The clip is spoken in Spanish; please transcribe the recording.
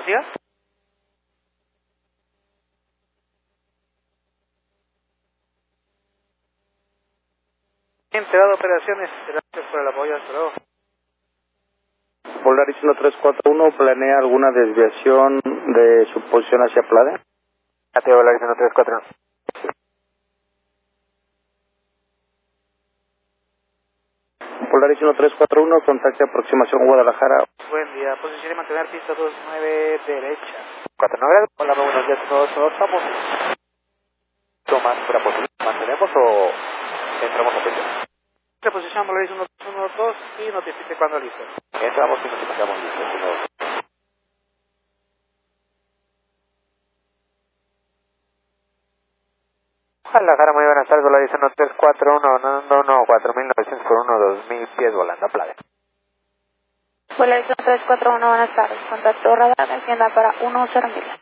días. Enterado de operaciones, gracias por el apoyo, hasta luego. Polaris 1341, ¿planea alguna desviación de su posición hacia Playa? Ate Polaris 1341. Polaris 1341, contacte aproximación Guadalajara. Buen día, posición y mantener pista 29 derecha. 49, hola, muy buenos días, todos estamos. ¿Tomas para posición? ¿Mantenemos o entramos a pista? Reposición Polaris 1212 y notifique cuando listo. Entramos y notificamos listo. Guadalajara, muy buenas tardes, Polaris 1341, no, 4900 por 2000 pies volando a Playa. Polaris 1341, buenas tardes. Contacto radar, agenda para 10.000.